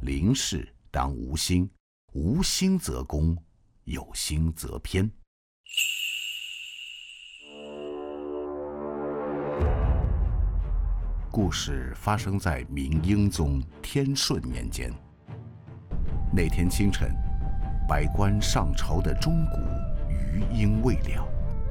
临事当无心，无心则功，有心则偏。故事发生在明英宗天顺年间。那天清晨，百官上朝的钟鼓余音未了，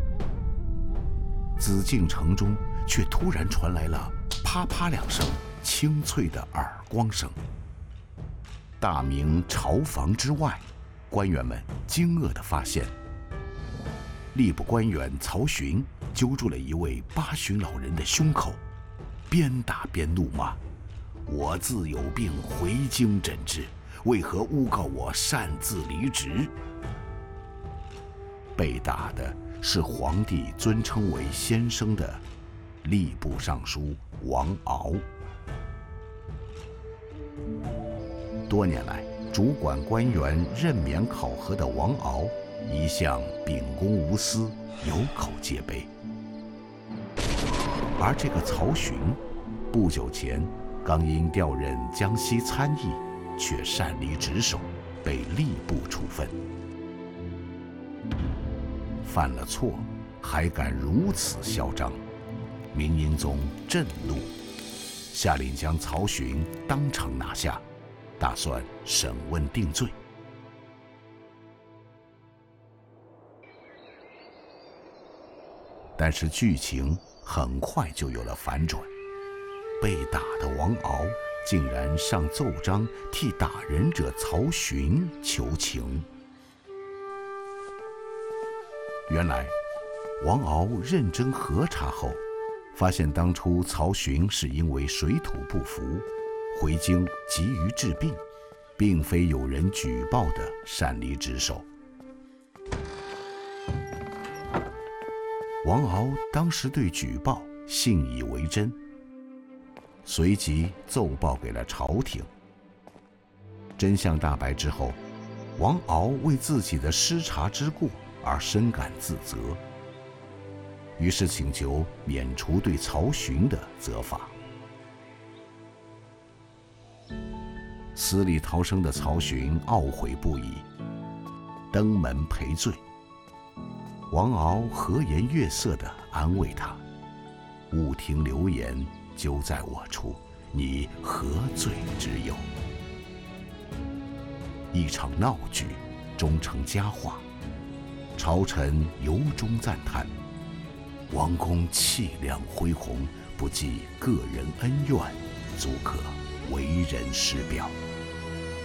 紫禁城中却突然传来了啪啪两声清脆的耳光声。大明朝房之外，官员们惊愕地发现，吏部官员曹询揪住了一位八旬老人的胸口，边打边怒骂：“我自有病回京诊治，为何诬告我擅自离职？”被打的是皇帝尊称为先生的吏部尚书王敖。多年来，主管官员任免考核的王敖一向秉公无私，有口皆碑。而这个曹询，不久前刚因调任江西参议，却擅离职守，被吏部处分。犯了错，还敢如此嚣张，明英宗震怒，下令将曹询当场拿下，打算审问定罪。但是剧情很快就有了反转，被打的王敖竟然上奏章替打人者曹询求情。原来，王敖认真核查后，发现当初曹询是因为水土不服，回京急于治病，并非有人举报的擅离职守。王敖当时对举报信以为真，随即奏报给了朝廷。真相大白之后，王敖为自己的失察之过而深感自责，于是请求免除对曹询的责罚。死里逃生的曹询懊悔不已，登门赔罪。王敖和颜悦色地安慰他：“勿听流言，咎在我处，你何罪之有？”一场闹剧终成佳话，朝臣由衷赞叹：王公气量恢宏，不计个人恩怨，足可为人师表。